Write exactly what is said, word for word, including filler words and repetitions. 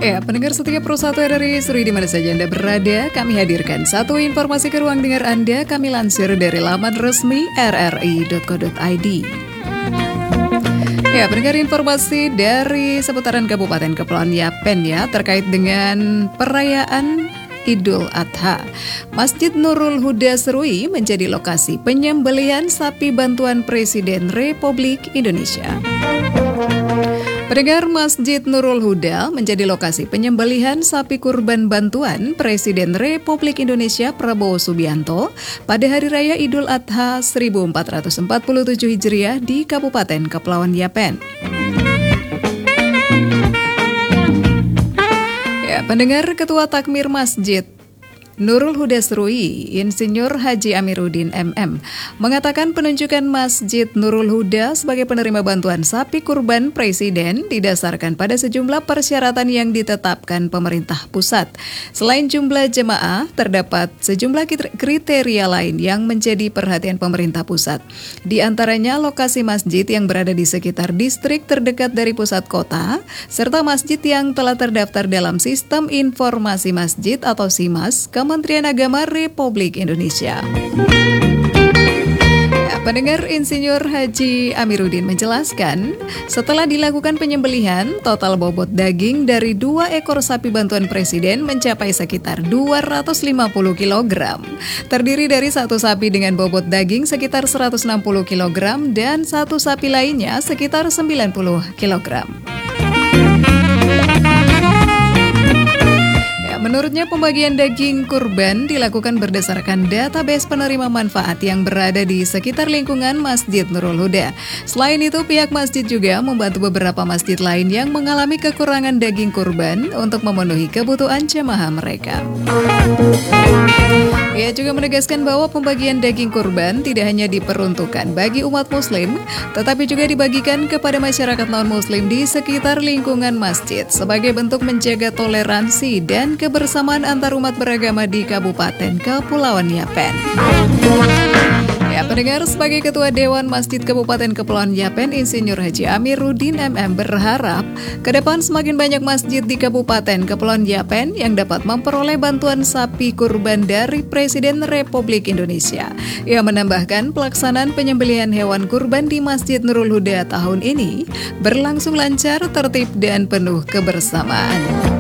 Ya, pendengar setia Pro satu R R I Sri di mana saja Anda berada, kami hadirkan satu informasi ke ruang dengar Anda, kami lansir dari laman resmi r r i dot co dot i d. Ya, pendengar informasi dari seputaran Kabupaten Kepulauan Yapen ya, terkait dengan perayaan Idul Adha. Masjid Nurul Huda Serui menjadi lokasi penyembelihan sapi bantuan Presiden Republik Indonesia. Pendengar, Masjid Nurul Huda menjadi lokasi penyembelihan sapi kurban bantuan Presiden Republik Indonesia Prabowo Subianto pada Hari Raya Idul Adha seribu empat ratus empat puluh tujuh Hijriah di Kabupaten Kepulauan Yapen. Ya, pendengar, Ketua Takmir Masjid Nurul Huda Serui, Insinyur Haji Amiruddin M M, mengatakan penunjukan Masjid Nurul Huda sebagai penerima bantuan sapi kurban Presiden didasarkan pada sejumlah persyaratan yang ditetapkan pemerintah pusat. Selain jumlah jemaah, terdapat sejumlah kriteria lain yang menjadi perhatian pemerintah pusat. Di antaranya lokasi masjid yang berada di sekitar distrik terdekat dari pusat kota, serta masjid yang telah terdaftar dalam Sistem Informasi Masjid atau SIMAS, Kementerian Agama Republik Indonesia. Ya, pendengar, Insinyur Haji Amiruddin menjelaskan, setelah dilakukan penyembelihan, total bobot daging dari dua ekor sapi bantuan Presiden mencapai sekitar dua ratus lima puluh kilogram. Terdiri dari satu sapi dengan bobot daging sekitar seratus enam puluh kilogram dan satu sapi lainnya sekitar sembilan puluh kilogram. Menurutnya, pembagian daging kurban dilakukan berdasarkan database penerima manfaat yang berada di sekitar lingkungan Masjid Nurul Huda. Selain itu, pihak masjid juga membantu beberapa masjid lain yang mengalami kekurangan daging kurban untuk memenuhi kebutuhan jemaah mereka. Ia juga menegaskan bahwa pembagian daging kurban tidak hanya diperuntukkan bagi umat muslim, tetapi juga dibagikan kepada masyarakat non-muslim di sekitar lingkungan masjid sebagai bentuk menjaga toleransi dan kebersamaan antar umat beragama di Kabupaten Kepulauan Yapen. Ya, pendengar, sebagai Ketua Dewan Masjid Kabupaten Kepulauan Yapen, Insinyur Haji Amiruddin M M berharap ke depan semakin banyak masjid di Kabupaten Kepulauan Yapen yang dapat memperoleh bantuan sapi kurban dari Presiden Republik Indonesia. Ia menambahkan pelaksanaan penyembelihan hewan kurban di Masjid Nurul Huda tahun ini berlangsung lancar, tertib, dan penuh kebersamaan.